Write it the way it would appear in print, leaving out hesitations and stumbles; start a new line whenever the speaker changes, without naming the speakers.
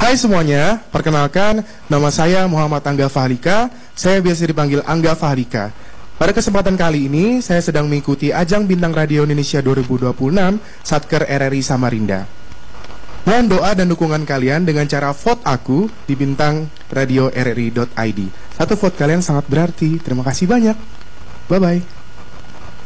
Hai semuanya, perkenalkan nama saya Muhammad Angga Fahrika. Saya biasa dipanggil Angga Fahrika. Pada kesempatan kali ini, saya sedang mengikuti ajang Bintang Radio Indonesia 2026 Satker RRI Samarinda. Mohon doa dan dukungan kalian dengan cara vote aku di bintang radio rri.id. Satu vote kalian sangat berarti. Terima kasih banyak. Bye-bye.